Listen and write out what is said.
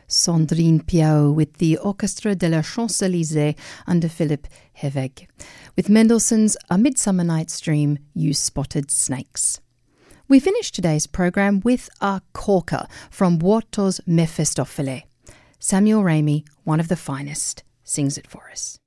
Sandrine Piao with the Orchestre de la Champs-Élysées under Philipp Heveg. With Mendelssohn's A Midsummer Night's Dream, You Spotted Snakes. We finished today's programme with a corker from Watteau's Mephistopheles. Samuel Ramey, one of the finest, sings it for us.